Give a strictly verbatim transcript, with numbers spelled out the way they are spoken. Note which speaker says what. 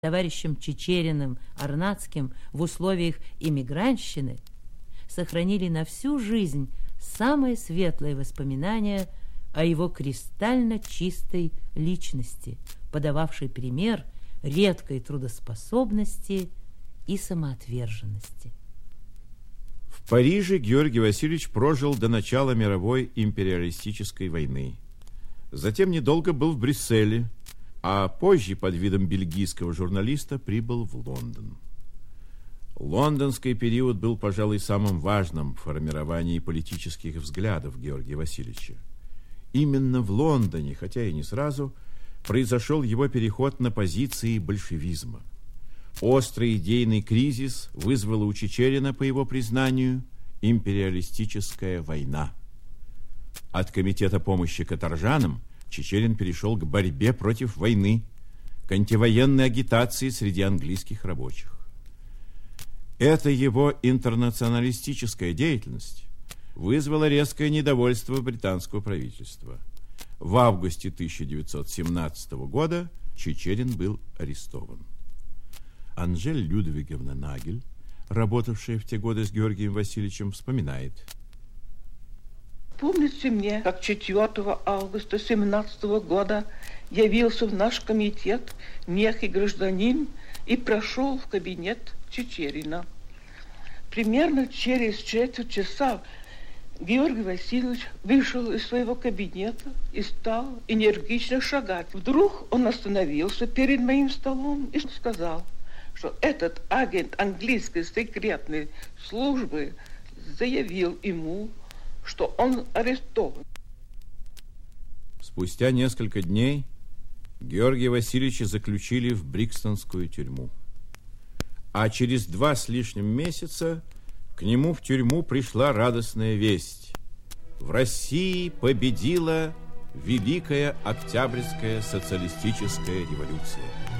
Speaker 1: товарищем Чичериным, Арнацким в условиях эмигрантщины сохранили на всю жизнь самые светлые воспоминания о его кристально чистой личности, подававшей пример редкой трудоспособности и самоотверженности.
Speaker 2: В Париже Георгий Васильевич прожил до начала мировой империалистической войны. Затем недолго был в Брюсселе, а позже под видом бельгийского журналиста прибыл в Лондон. Лондонский период был, пожалуй, самым важным в формировании политических взглядов Георгия Васильевича. Именно в Лондоне, хотя и не сразу, произошел его переход на позиции большевизма. Острый идейный кризис вызвала у Чичерина, по его признанию, империалистическая война. От комитета помощи каторжанам Чичерин перешел к борьбе против войны, к антивоенной агитации среди английских рабочих. Эта его интернационалистическая деятельность вызвала резкое недовольство британского правительства. В августе тысяча девятьсот семнадцатого года Чичерин был арестован. Анжель Людвиговна Нагель, работавшая в те годы с Георгием Васильевичем, вспоминает:
Speaker 3: «Помнится мне, как четвёртого августа семнадцатого года явился в наш комитет некий гражданин и прошел в кабинет Чичерина. Примерно через четверть часа Георгий Васильевич вышел из своего кабинета и стал энергично шагать. Вдруг он остановился перед моим столом и сказал, что этот агент английской секретной службы заявил ему, что он арестован».
Speaker 2: Спустя несколько дней Георгия Васильевича заключили в Брикстонскую тюрьму. А через два с лишним месяца к нему в тюрьму пришла радостная весть: в России победила Великая Октябрьская социалистическая революция.